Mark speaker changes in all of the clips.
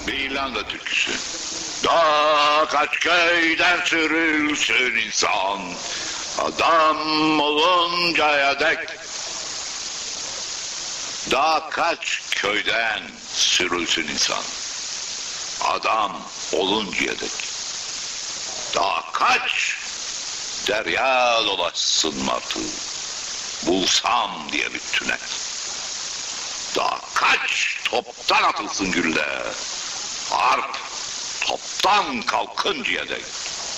Speaker 1: Bir İrlanda türküsü. Daha kaç köyden sürülsün insan, adam oluncaya dek. Daha kaç köyden sürülsün insan, adam oluncaya dek. Daha kaç derya dolaşsın martı, bulsam diye bütüne. Daha kaç toptan atılsın güller, harp toptan kalkıncaya dek.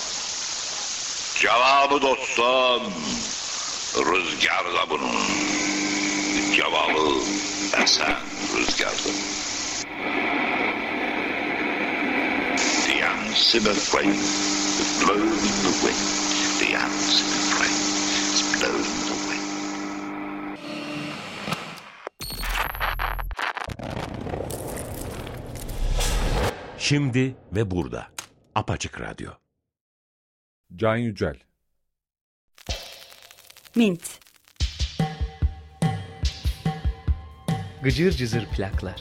Speaker 1: Cevabı dostum rüzgarda bunun, cevabı esen rüzgarda. The answer refrain is blown in the wind. The answer refrain is blown in the wind.
Speaker 2: Şimdi ve burada. Apaçık Radyo.
Speaker 3: Can Yücel.
Speaker 4: Mint.
Speaker 5: Gıcır cızır plaklar.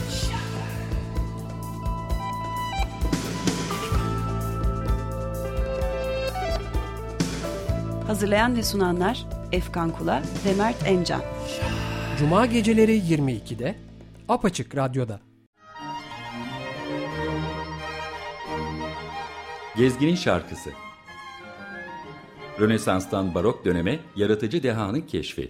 Speaker 4: Hazırlayan ve sunanlar Efkan Kula ve Mert Emcan.
Speaker 6: Cuma geceleri 22'de Apaçık Radyo'da.
Speaker 7: Gezginin Şarkısı. Rönesans'tan barok döneme yaratıcı dehanın keşfi.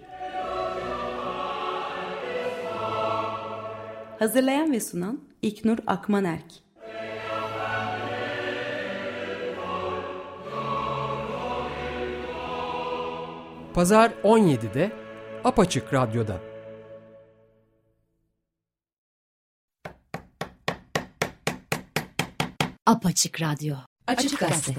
Speaker 4: Hazırlayan ve sunan İknur Akmanerk.
Speaker 6: Pazar 17'de Apaçık Radyo'da.
Speaker 8: Apaçık Radyo. Açık Gazete.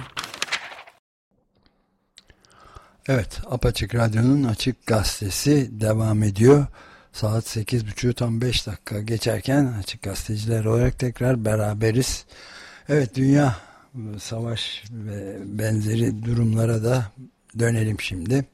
Speaker 9: Evet, Apaçık Radyo'nun Açık Gazetesi devam ediyor. Saat 8.30, tam 5 dakika geçerken Açık Gazeteciler olarak tekrar beraberiz. Evet, dünya savaş ve benzeri durumlara da dönelim şimdi.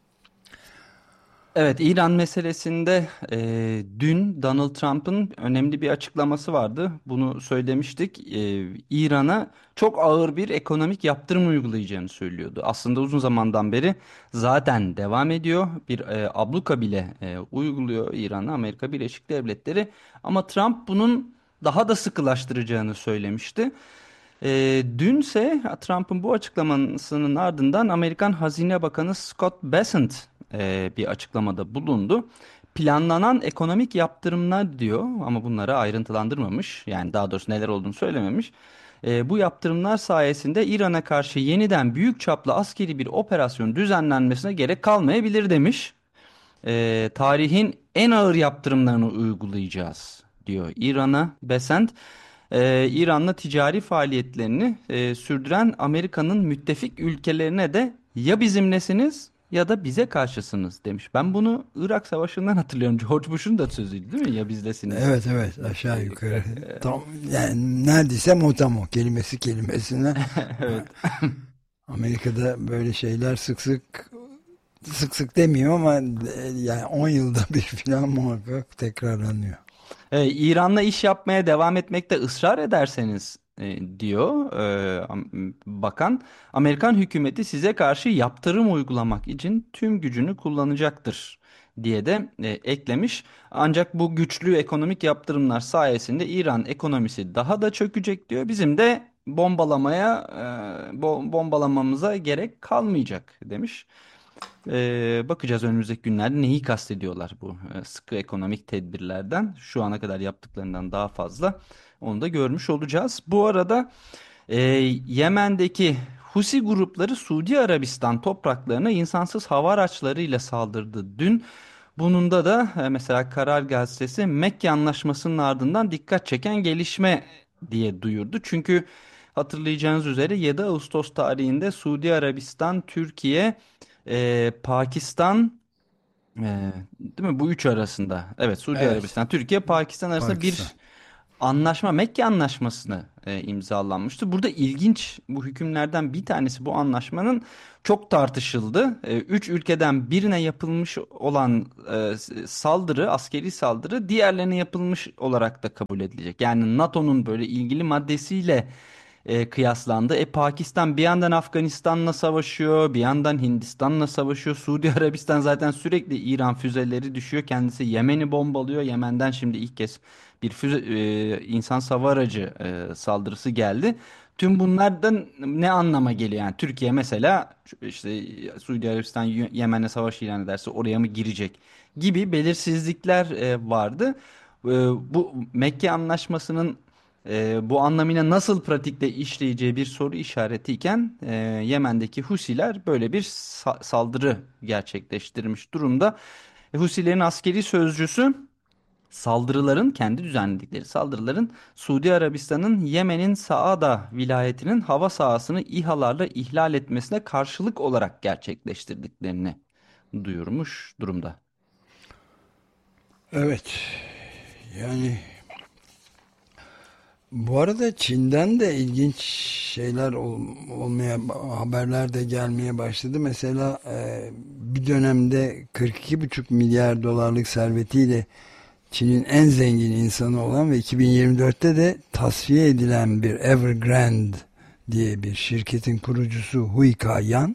Speaker 5: Evet, İran meselesinde dün Donald Trump'ın önemli bir açıklaması vardı. Bunu söylemiştik. İran'a çok ağır bir ekonomik yaptırım uygulayacağını söylüyordu. Aslında uzun zamandan beri zaten devam ediyor. Bir abluka bile uyguluyor İran'a Amerika Birleşik Devletleri. Ama Trump bunun daha da sıkılaştıracağını söylemişti. Dünse Trump'ın bu açıklamasının ardından Amerikan Hazine Bakanı Scott Bessent bir açıklamada bulundu. Planlanan ekonomik yaptırımlar diyor ama bunları ayrıntılandırmamış. Yani daha doğrusu neler olduğunu söylememiş. Bu yaptırımlar sayesinde İran'a karşı yeniden büyük çaplı askeri bir operasyon düzenlenmesine gerek kalmayabilir demiş. Tarihin en ağır yaptırımlarını uygulayacağız diyor İran'a Bessent. İran'la ticari faaliyetlerini sürdüren Amerika'nın müttefik ülkelerine de ya bizimlesiniz ya da bize karşısınız demiş. Ben bunu Irak Savaşı'ndan hatırlıyorum. George Bush'un da sözüydü değil mi? Ya bizlesiniz.
Speaker 9: Evet evet, aşağı yukarı. Tam, yani neredeyse motamo kelimesi kelimesine.
Speaker 5: Evet.
Speaker 9: Amerika'da böyle şeyler sık sık demiyor ama yani 10 yılda bir falan muhakkak tekrarlanıyor.
Speaker 5: İran'la iş yapmaya devam etmekte ısrar ederseniz diyor bakan, Amerikan hükümeti size karşı yaptırım uygulamak için tüm gücünü kullanacaktır diye de eklemiş. Ancak bu güçlü ekonomik yaptırımlar sayesinde İran ekonomisi daha da çökecek diyor. Bizim de bombalamamıza gerek kalmayacak demiş. Bakacağız önümüzdeki günlerde neyi kastediyorlar bu sıkı ekonomik tedbirlerden. Şu ana kadar yaptıklarından daha fazla, onu da görmüş olacağız. Bu arada Yemen'deki Husi grupları Suudi Arabistan topraklarına insansız hava araçlarıyla saldırdı dün. Bunun da mesela Karar Gazetesi Mekke Anlaşması'nın ardından dikkat çeken gelişme diye duyurdu. Çünkü hatırlayacağınız üzere 7 Ağustos tarihinde Suudi Arabistan, Türkiye, Pakistan, değil mi? Bu üç arasında. Evet, Suudi Arabistan, Türkiye, Pakistan arasında bir anlaşma, Mekke Anlaşması'nı imzalanmıştı. Burada ilginç bu hükümlerden bir tanesi, bu anlaşmanın çok tartışıldı. Üç ülkeden birine yapılmış olan saldırı, askeri saldırı diğerlerine yapılmış olarak da kabul edilecek. Yani NATO'nun böyle ilgili maddesiyle kıyaslandı. Pakistan bir yandan Afganistan'la savaşıyor, bir yandan Hindistan'la savaşıyor. Suudi Arabistan zaten sürekli İran füzeleri düşüyor. Kendisi Yemen'i bombalıyor. Yemen'den şimdi ilk kez bir insan hava aracı saldırısı geldi. Tüm bunlardan ne anlama geliyor? Yani Türkiye mesela işte Suudi Arabistan Yemen'e savaş ilan ederse oraya mı girecek gibi belirsizlikler vardı. Bu Mekke Anlaşması'nın bu anlamıyla nasıl pratikte işleyeceği bir soru işaretiyken Yemen'deki Husiler böyle bir saldırı gerçekleştirmiş durumda. Husilerin askeri sözcüsü saldırıların, kendi düzenledikleri saldırıların Suudi Arabistan'ın Yemen'in Saada vilayetinin hava sahasını İHA'larla ihlal etmesine karşılık olarak gerçekleştirdiklerini duyurmuş durumda.
Speaker 9: Evet. Yani bu arada Çin'den de ilginç şeyler olmaya, haberler de gelmeye başladı. Mesela bir dönemde 42,5 milyar dolarlık servetiyle Çin'in en zengin insanı olan ve 2024'te de tasfiye edilen bir Evergrande diye bir şirketin kurucusu Hui Ka-yan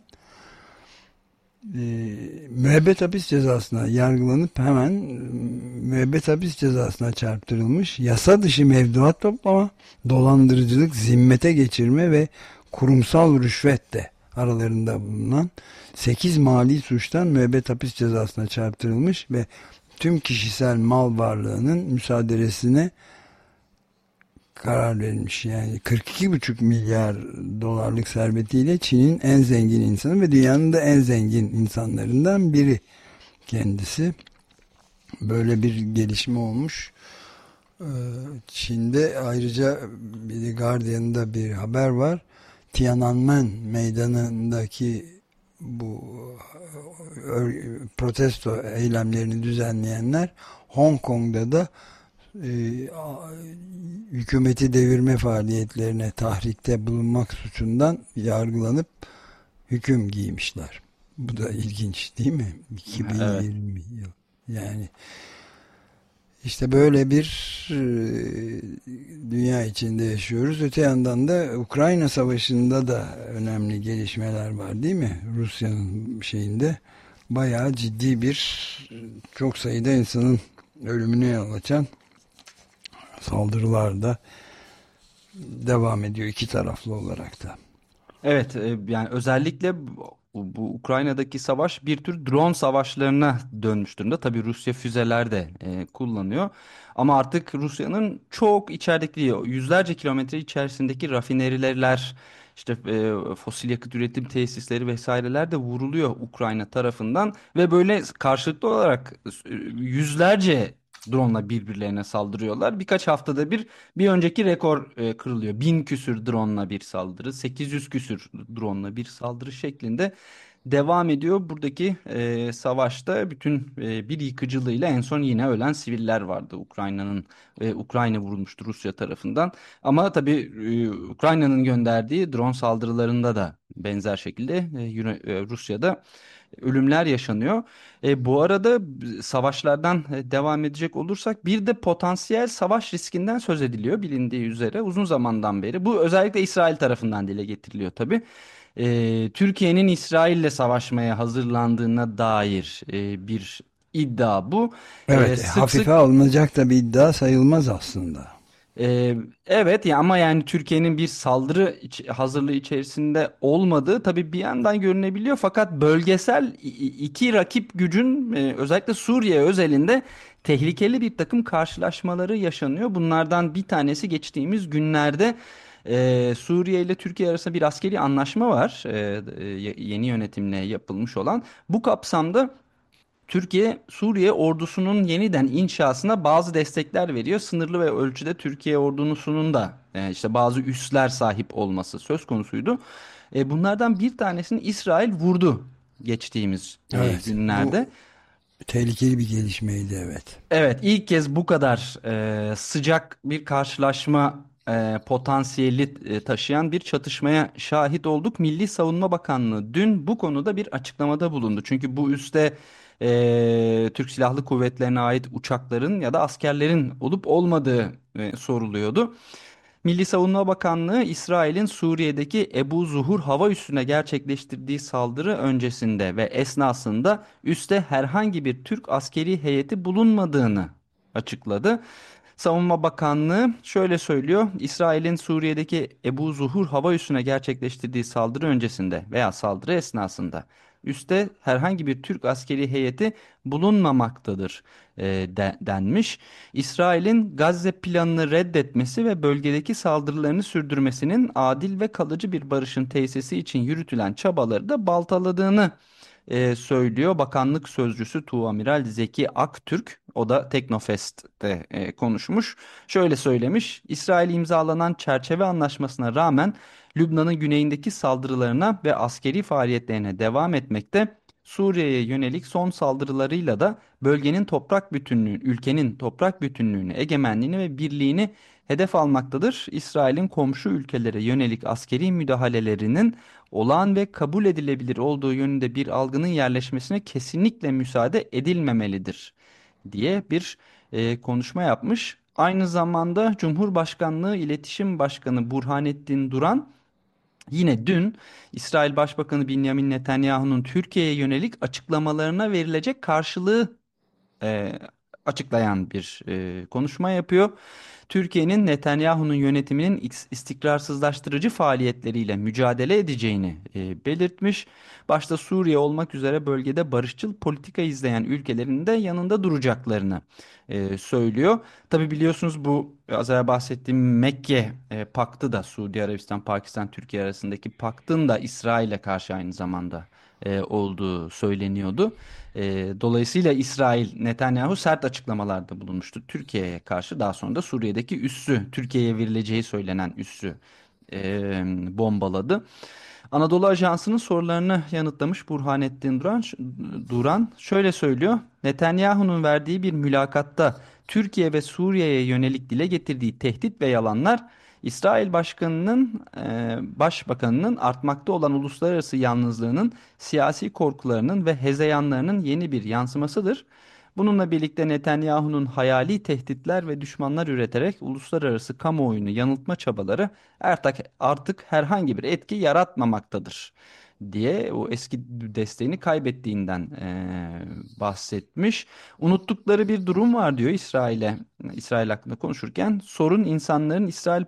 Speaker 9: müebbet hapis cezasına yargılanıp hemen müebbet hapis cezasına çarptırılmış. Yasa dışı mevduat toplama, dolandırıcılık, zimmete geçirme ve kurumsal rüşvet de aralarında bulunan 8 mali suçtan müebbet hapis cezasına çarptırılmış ve tüm kişisel mal varlığının müsaadesine karar verilmiş. Yani 42,5 milyar dolarlık servetiyle Çin'in en zengin insanı ve dünyanın da en zengin insanlarından biri kendisi. Böyle bir gelişme olmuş. Çin'de ayrıca bir de Guardian'da bir haber var. Tiananmen meydanındaki bu protesto eylemlerini düzenleyenler Hong Kong'da da hükümeti devirme faaliyetlerine tahrikte bulunmak suçundan yargılanıp hüküm giymişler. Bu da ilginç değil mi? 2020 yıl. Yani işte böyle bir dünya içinde yaşıyoruz. Öte yandan da Ukrayna Savaşı'nda da önemli gelişmeler var değil mi? Rusya'nın şeyinde bayağı ciddi bir, çok sayıda insanın ölümüne yol açan saldırılar da devam ediyor iki taraflı olarak da.
Speaker 5: Evet, yani özellikle bu Ukrayna'daki savaş bir tür drone savaşlarına dönmüş durumda. Tabii Rusya füzeler de kullanıyor. Ama artık Rusya'nın çok içerideki, yüzlerce kilometre içerisindeki rafineriler, işte fosil yakıt üretim tesisleri vesaireler de vuruluyor Ukrayna tarafından. Ve böyle karşılıklı olarak yüzlerce drone'la birbirlerine saldırıyorlar. Birkaç haftada bir önceki rekor kırılıyor. 1000 küsür drone'la bir saldırı, 800 küsür drone'la bir saldırı şeklinde devam ediyor. Buradaki savaşta bütün bir yıkıcılığıyla en son yine ölen siviller vardı. Ukrayna vurulmuştu Rusya tarafından. Ama tabii Ukrayna'nın gönderdiği drone saldırılarında da benzer şekilde Rusya'da ölümler yaşanıyor. Bu arada savaşlardan devam edecek olursak bir de potansiyel savaş riskinden söz ediliyor bilindiği üzere uzun zamandan beri. Bu özellikle İsrail tarafından dile getiriliyor tabii. Türkiye'nin İsrail'le savaşmaya hazırlandığına dair bir iddia bu.
Speaker 9: Evet, hafife alınacak da bir iddia sayılmaz aslında.
Speaker 5: Evet ya, ama yani Türkiye'nin bir saldırı hazırlığı içerisinde olmadığı tabii bir yandan görünebiliyor, fakat bölgesel iki rakip gücün özellikle Suriye özelinde tehlikeli bir takım karşılaşmaları yaşanıyor. Bunlardan bir tanesi geçtiğimiz günlerde Suriye ile Türkiye arasında bir askeri anlaşma var, yeni yönetimle yapılmış olan. Bu kapsamda Türkiye, Suriye ordusunun yeniden inşasına bazı destekler veriyor. Sınırlı ve ölçüde Türkiye ordusunun da işte bazı üsler sahip olması söz konusuydu. Bunlardan bir tanesini İsrail vurdu geçtiğimiz günlerde.
Speaker 9: tehlikeli bir gelişmeydi, evet.
Speaker 5: Evet, ilk kez bu kadar sıcak bir karşılaşma potansiyeli taşıyan bir çatışmaya şahit olduk. Milli Savunma Bakanlığı dün bu konuda bir açıklamada bulundu. Çünkü bu üste Türk Silahlı Kuvvetleri'ne ait uçakların ya da askerlerin olup olmadığı soruluyordu. Milli Savunma Bakanlığı, İsrail'in Suriye'deki Ebu Zuhur hava üssüne gerçekleştirdiği saldırı öncesinde ve esnasında üste herhangi bir Türk askeri heyeti bulunmadığını açıkladı. Savunma Bakanlığı şöyle söylüyor: İsrail'in Suriye'deki Ebu Zuhur hava üssüne gerçekleştirdiği saldırı öncesinde veya saldırı esnasında üste herhangi bir Türk askeri heyeti bulunmamaktadır denmiş. İsrail'in Gazze planını reddetmesi ve bölgedeki saldırılarını sürdürmesinin adil ve kalıcı bir barışın tesisi için yürütülen çabaları da baltaladığını söylüyor. Bakanlık sözcüsü Tuğamiral Zeki Aktürk, o da Teknofest'te konuşmuş. Şöyle söylemiş: İsrail imzalanan çerçeve anlaşmasına rağmen Lübnan'ın güneyindeki saldırılarına ve askeri faaliyetlerine devam etmekte. Suriye'ye yönelik son saldırılarıyla da bölgenin toprak bütünlüğü, ülkenin toprak bütünlüğünü, egemenliğini ve birliğini hedef almaktadır. İsrail'in komşu ülkelere yönelik askeri müdahalelerinin olağan ve kabul edilebilir olduğu yönünde bir algının yerleşmesine kesinlikle müsaade edilmemelidir diye bir konuşma yapmış. Aynı zamanda Cumhurbaşkanlığı İletişim Başkanı Burhanettin Duran yine dün İsrail Başbakanı Benjamin Netanyahu'nun Türkiye'ye yönelik açıklamalarına verilecek karşılığı açıklayan bir konuşma yapıyor. Türkiye'nin Netanyahu'nun yönetiminin istikrarsızlaştırıcı faaliyetleriyle mücadele edeceğini belirtmiş. Başta Suriye olmak üzere bölgede barışçıl politika izleyen ülkelerin de yanında duracaklarını söylüyor. Tabi biliyorsunuz bu az önce bahsettiğim Mekke paktı da, Suudi Arabistan, Pakistan, Türkiye arasındaki paktın da İsrail'e karşı aynı zamanda olduğu söyleniyordu. Dolayısıyla İsrail, Netanyahu sert açıklamalarda bulunmuştu Türkiye'ye karşı. Daha sonra da Suriye'deki üssü, Türkiye'ye verileceği söylenen üssü bombaladı. Anadolu Ajansı'nın sorularını yanıtlamış Burhanettin Duran şöyle söylüyor: Netanyahu'nun verdiği bir mülakatta Türkiye ve Suriye'ye yönelik dile getirdiği tehdit ve yalanlar İsrail Başbakanının artmakta olan uluslararası yalnızlığının, siyasi korkularının ve hezeyanlarının yeni bir yansımasıdır. Bununla birlikte Netanyahu'nun hayali tehditler ve düşmanlar üreterek uluslararası kamuoyunu yanıltma çabaları artık herhangi bir etki yaratmamaktadır diye o eski desteğini kaybettiğinden bahsetmiş. Unuttukları bir durum var diyor İsrail hakkında konuşurken. Sorun insanların İsrail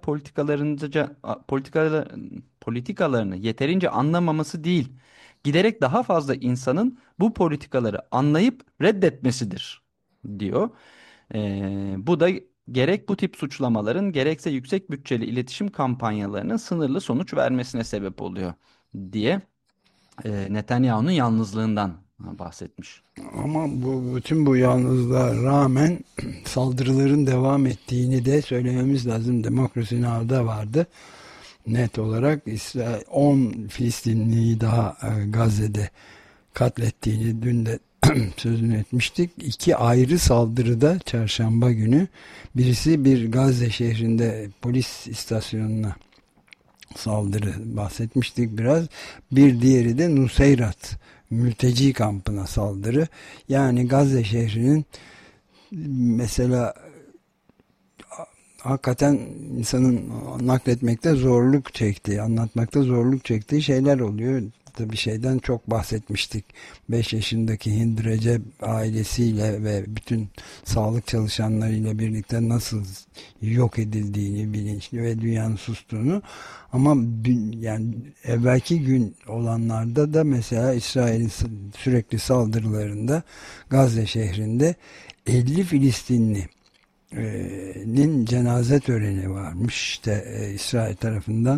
Speaker 5: politikalarını yeterince anlamaması değil, giderek daha fazla insanın bu politikaları anlayıp reddetmesidir diyor. Bu da gerek bu tip suçlamaların gerekse yüksek bütçeli iletişim kampanyalarının sınırlı sonuç vermesine sebep oluyor diye Netanyahu'nun yalnızlığından bahsetmiş.
Speaker 9: Ama bütün bu yalnızlığa rağmen saldırıların devam ettiğini de söylememiz lazım. Demokrasi Now'da vardı. Net olarak 10 Filistinliyi daha Gazze'de katlettiğini dün de sözünü etmiştik. 2 ayrı saldırıda çarşamba günü, birisi bir Gazze şehrinde polis istasyonuna saldırı, bahsetmiştik biraz. Bir diğeri de Nuseyrat mülteci kampına saldırı. Yani Gazze şehrinin mesela hakikaten insanın nakletmekte zorluk çektiği, anlatmakta zorluk çektiği şeyler oluyor. Tabii şeyden çok bahsetmiştik. 5 yaşındaki Hind Recep ailesiyle ve bütün sağlık çalışanlarıyla birlikte nasıl yok edildiğini bilinçli ve dünyanın sustuğunu. Ama yani evvelki gün olanlarda da mesela İsrail'in sürekli saldırılarında Gazze şehrinde 50 Filistinli'nin cenaze töreni varmış. İşte İsrail tarafından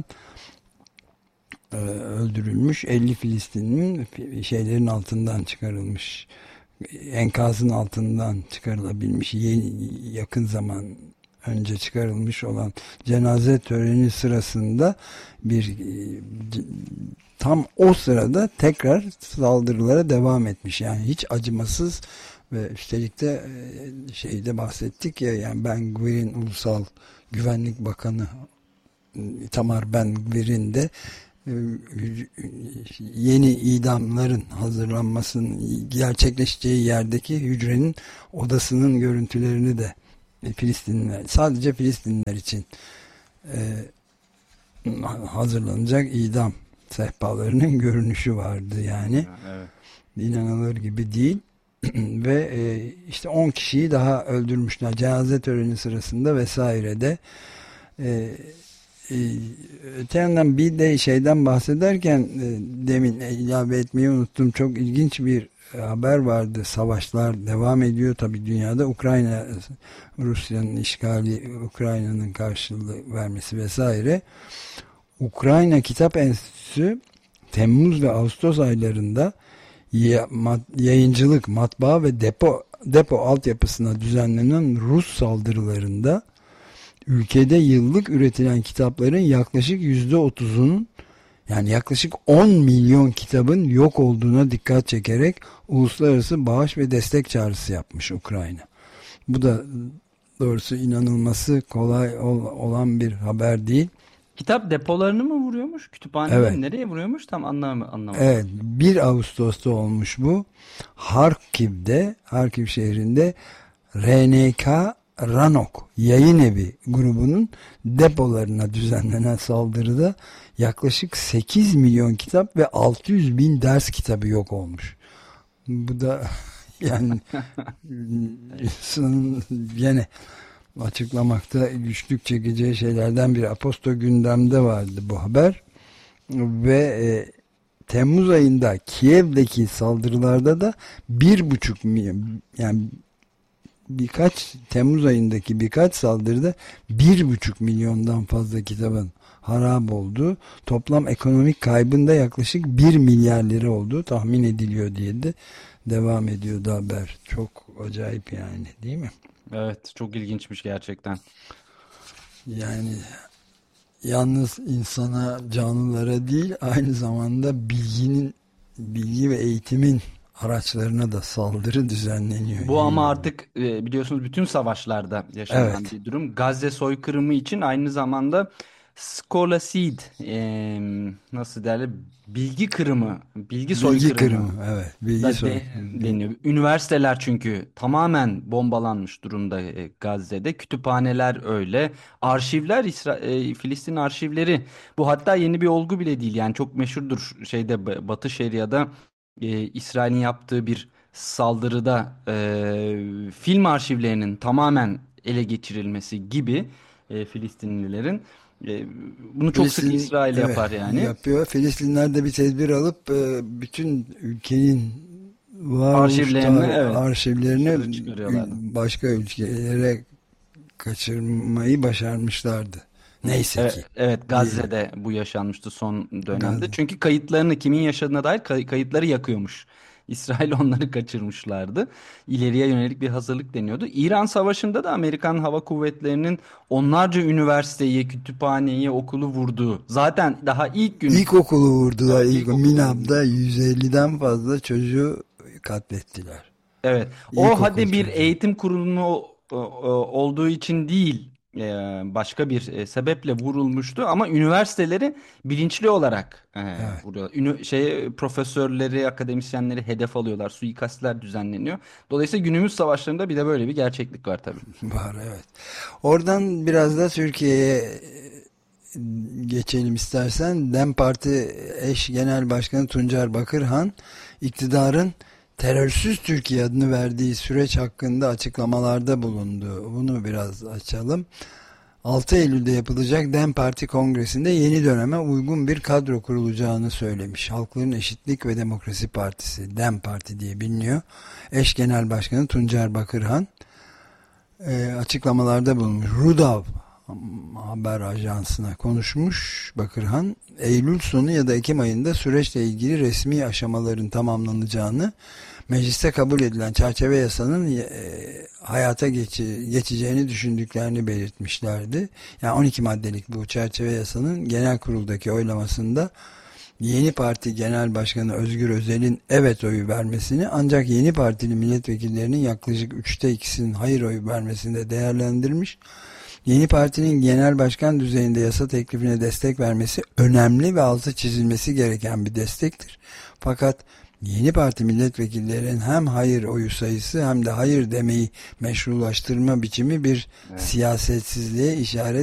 Speaker 9: öldürülmüş 50 Filistinli'nin şeylerin altından çıkarılmış, enkazın altından çıkarılabilmiş, yakın zaman önce çıkarılmış olan cenaze töreni sırasında tam o sırada tekrar saldırılara devam etmiş. Yani hiç acımasız Ve üstelik de şeyde bahsettik ya, yani Ben Gvir'in Ulusal Güvenlik Bakanı Itamar Ben Gvir'in de yeni idamların hazırlanmasının gerçekleşeceği yerdeki hücrenin odasının görüntülerini de Filistinliler, sadece Filistinliler için hazırlanacak idam sehpalarının görünüşü vardı yani. Evet. İnanılır gibi değil. Ve işte 10 kişiyi daha öldürmüşler cenaze töreni sırasında vesairede. Öte yandan bir de şeyden bahsederken demin ilave etmeyi unuttum. Çok ilginç bir haber vardı. Savaşlar devam ediyor tabii dünyada. Ukrayna, Rusya'nın işgali, Ukrayna'nın karşılığı vermesi vesaire. Ukrayna Kitap Enstitüsü Temmuz ve Ağustos aylarında yayıncılık, matbaa ve depo altyapısına düzenlenen Rus saldırılarında ülkede yıllık üretilen kitapların yaklaşık %30'unun, yani yaklaşık 10 milyon kitabın yok olduğuna dikkat çekerek uluslararası bağış ve destek çağrısı yapmış Ukrayna. Bu da doğrusu inanılması kolay olan bir haber değil.
Speaker 5: Kitap depolarını mı vuruyormuş? Kütüphaneleri evet. Nereye vuruyormuş? Tam anlamadım.
Speaker 9: Evet. 1 Ağustos'ta olmuş bu. Harkiv şehrinde RNK Ranok Yayın Evi grubunun depolarına düzenlenen saldırıda yaklaşık 8 milyon kitap ve 600 bin ders kitabı yok olmuş. Bu da yani yine açıklamakta güçlük çekeceği şeylerden biri. Aposto gündemde vardı bu haber ve Temmuz ayında Kiev'deki saldırılarda da 1,5 milyon, yani Temmuz ayındaki birkaç saldırıda 1,5 milyondan fazla kitabın harap olduğu, toplam ekonomik kaybında yaklaşık 1 milyar lira olduğu tahmin ediliyor diye de devam ediyordu haber. Çok acayip yani, değil mi?
Speaker 5: Evet, çok ilginçmiş gerçekten.
Speaker 9: Yani yalnız insana, canlılara değil, aynı zamanda bilgi ve eğitimin araçlarına da saldırı düzenleniyor.
Speaker 5: Bu ama artık biliyorsunuz bütün savaşlarda yaşanan bir durum. Gazze soykırımı için aynı zamanda Scholastic, nasıl derler, bilgi kırımı, bilgi soykırımı.
Speaker 9: Evet, bilgi soykırımı
Speaker 5: deniyor. Üniversiteler çünkü tamamen bombalanmış durumda Gazze'de. Kütüphaneler öyle. Arşivler, Filistin arşivleri. Bu hatta yeni bir olgu bile değil. Yani çok meşhurdur şeyde, Batı Şeria'da İsrail'in yaptığı bir saldırıda film arşivlerinin tamamen ele geçirilmesi gibi Filistinlilerin. Bunu çok sık İsrail yapar yani.
Speaker 9: Yapıyor. Filistinler de bir tedbir alıp bütün ülkenin arşivlerini başka ülkelere kaçırmayı başarmışlardı. Neyse ki.
Speaker 5: Evet, Gazze'de bu yaşanmıştı son dönemde. Çünkü kayıtlarını, kimin yaşadığına dair kayıtları yakıyormuş. İsrail onları kaçırmışlardı. İleriye yönelik bir hazırlık deniyordu. İran Savaşı'nda da Amerikan Hava Kuvvetleri'nin onlarca üniversiteyi, kütüphaneyi, okulu vurduğu. Zaten daha ilk gün...
Speaker 9: İlkokulu vurdular. Minab'da 150'den fazla çocuğu katlettiler.
Speaker 5: Evet. O hadi bir eğitim kurumu olduğu için değil, başka bir sebeple vurulmuştu ama üniversiteleri bilinçli olarak vuruyorlar. Profesörleri, akademisyenleri hedef alıyorlar. Suikastler düzenleniyor. Dolayısıyla günümüz savaşlarında bir de böyle bir gerçeklik var tabii.
Speaker 9: Var, evet. Oradan biraz da Türkiye'ye geçelim istersen. DEM Parti eş genel başkanı Tuncer Bakırhan, iktidarın terörsüz Türkiye adını verdiği süreç hakkında açıklamalarda bulundu. Bunu biraz açalım. 6 Eylül'de yapılacak DEM Parti Kongresi'nde yeni döneme uygun bir kadro kurulacağını söylemiş. Halkların Eşitlik ve Demokrasi Partisi, DEM Parti diye biliniyor. Eş Genel Başkanı Tuncer Bakırhan açıklamalarda bulunmuş. Rudav haber ajansına konuşmuş Bakırhan. Eylül sonu ya da Ekim ayında süreçle ilgili resmi aşamaların tamamlanacağını, mecliste kabul edilen çerçeve yasanın hayata geçeceğini düşündüklerini belirtmişlerdi. Yani 12 maddelik bu çerçeve yasanın genel kuruldaki oylamasında Yeni Parti Genel Başkanı Özgür Özel'in evet oyu vermesini, ancak Yeni Partili milletvekillerinin yaklaşık 2/3'ünün hayır oyu vermesinde değerlendirmiş. Yeni Parti'nin genel başkan düzeyinde yasa teklifine destek vermesi önemli ve altı çizilmesi gereken bir destektir. Fakat Yeni Parti milletvekillerinin hem hayır oyu sayısı hem de hayır demeyi meşrulaştırma biçimi bir siyasetsizliğe işaret